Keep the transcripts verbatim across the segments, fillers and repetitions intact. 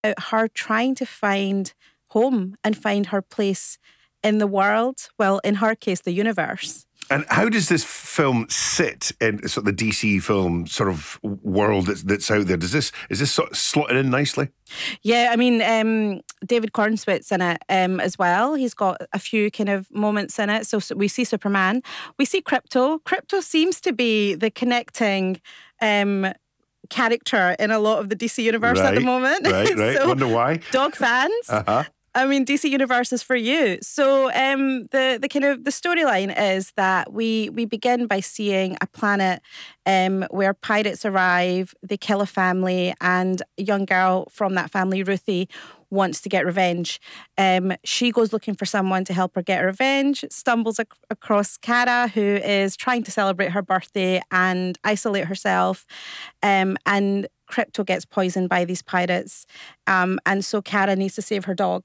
her trying to find home and find her place in the world. Well, in her case, the universe. And how does this film sit in sort of the D C film sort of world that's, that's out there? Does this is this sort of slotted in nicely? Yeah, I mean, um, David Cornswit's in it um, as well. He's got a few kind of moments in it. So, so we see Superman, we see Krypto. Krypto seems to be the connecting um, character in a lot of the D C universe right, at the moment. Right, right. So, wonder why. Dog fans. Uh-huh. I mean, D C Universe is for you. So um, the the kind of the storyline is that we we begin by seeing a planet um, where pirates arrive, they kill a family, and a young girl from that family, Ruthie, wants to get revenge. Um, she goes looking for someone to help her get revenge, stumbles ac- across Kara, who is trying to celebrate her birthday and isolate herself, um, and Krypto gets poisoned by these pirates. Um, and so Kara needs to save her dog.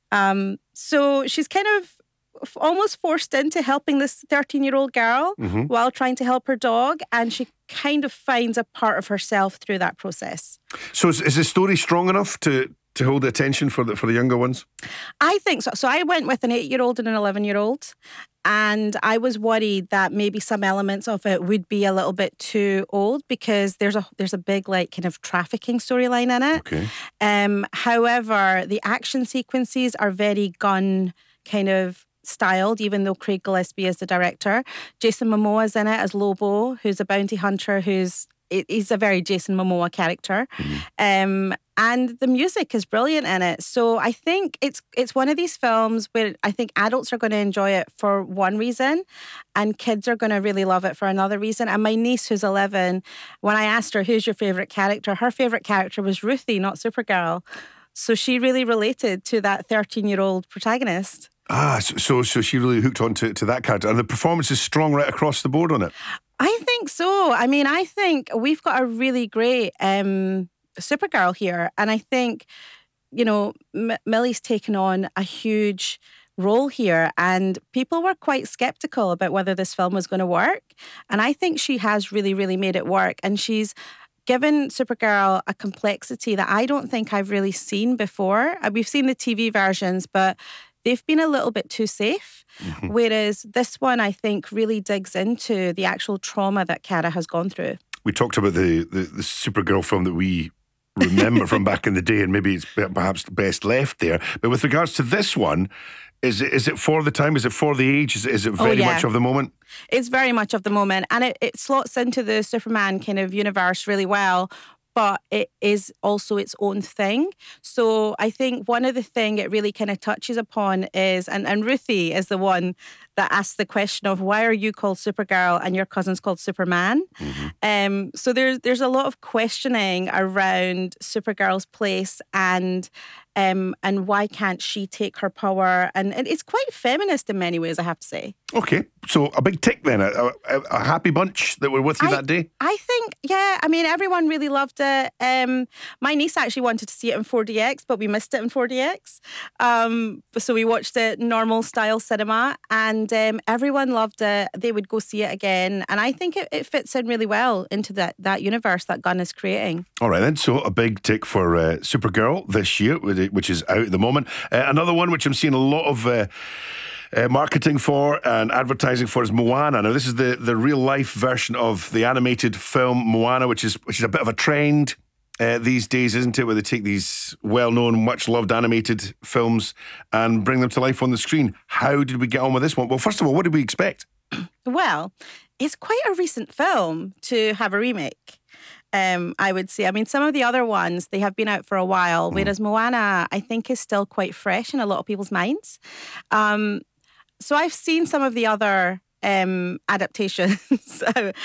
Um, so she's kind of f- almost forced into helping this thirteen-year-old girl mm-hmm. while trying to help her dog. And she kind of finds a part of herself through that process. So is, is the story strong enough to, to hold the attention for the, for the younger ones? I think so. So I went with an eight-year-old and an eleven-year-old. And I was worried that maybe some elements of it would be a little bit too old because there's a there's a big like kind of trafficking storyline in it. Okay. Um, however, the action sequences are very gun kind of styled, even though Craig Gillespie is the director. Jason Momoa's in it as Lobo, who's a bounty hunter who's he's a very Jason Momoa character. Mm-hmm. Um, and the music is brilliant in it. So I think it's it's one of these films where I think adults are going to enjoy it for one reason and kids are going to really love it for another reason. And my niece, who's eleven, when I asked her, who's your favourite character? Her favourite character was Ruthie, not Supergirl. So she really related to that thirteen-year-old protagonist. Ah, so so she really hooked on to, to that character. And the performance is strong right across the board on it. I think so. I mean, I think we've got a really great um, Supergirl here. And I think, you know, M- Millie's taken on a huge role here. And people were quite skeptical about whether this film was going to work. And I think she has really, really made it work. And she's given Supergirl a complexity that I don't think I've really seen before. We've seen the T V versions, but they've been a little bit too safe. Mm-hmm. Whereas this one, I think, really digs into the actual trauma that Kara has gone through. We talked about the, the, the Supergirl film that we remember from back in the day, and maybe it's perhaps best left there. But with regards to this one, is it, is it for the time? Is it for the age? Is it, is it very oh, yeah. much of the moment? It's very much of the moment. And it, it slots into the Superman kind of universe really well. But it is also its own thing. So I think one of the things it really kind of touches upon is, and, and Ruthie is the one that asks the question of why are you called Supergirl and your cousin's called Superman? Mm-hmm. Um, so there's there's a lot of questioning around Supergirl's place and um, and why can't she take her power? And, and it's quite feminist in many ways, I have to say. Okay, so a big tick then, a, a, a happy bunch that were with you I, that day? I think, yeah, I mean, everyone really loved it. Um, my niece actually wanted to see it in four D X, but we missed it in four D X. Um, so we watched it normal style cinema and um, everyone loved it. They would go see it again. And I think it, it fits in really well into that, that universe that Gunn is creating. All right then, so a big tick for uh, Supergirl this year, which is out at the moment. Uh, another one which I'm seeing a lot of... Uh, Uh, marketing for and advertising for is Moana. Now, this is the, the real life version of the animated film Moana, which is which is a bit of a trend uh, these days, isn't it? Where they take these well-known, much-loved animated films and bring them to life on the screen. How did we get on with this one? Well, first of all, what did we expect? Well, it's quite a recent film to have a remake. Um, I would say. I mean, some of the other ones, they have been out for a while, whereas Moana, I think, is still quite fresh in a lot of people's minds. Um, so I've seen some of the other um, adaptations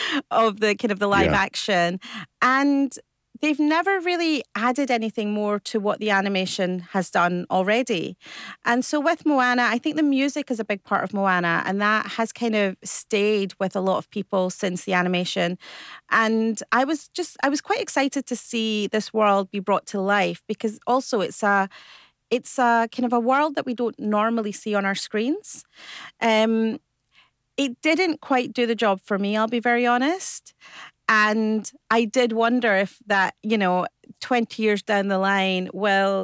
of the kind of the live yeah. action, and they've never really added anything more to what the animation has done already. And so with Moana, I think the music is a big part of Moana, and that has kind of stayed with a lot of people since the animation. And I was just, I was quite excited to see this world be brought to life because also it's a, it's a kind of a world that we don't normally see on our screens. Um, it didn't quite do the job for me, I'll be very honest. And I did wonder if that, you know, twenty years down the line, will